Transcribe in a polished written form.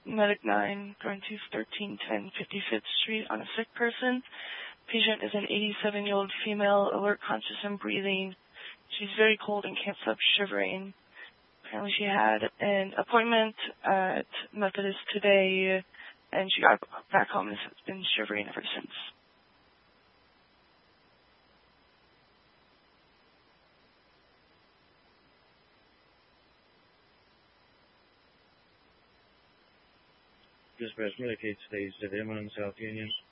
Medic 9, going to 1310 55th Street on a sick person. Patient is an 87-year-old female, alert, conscious, and breathing. She's very cold and can't stop shivering. Apparently she had an appointment at Methodist today, and she got back home and has been shivering ever since. Dispatch Medicaid stays at M on South Union.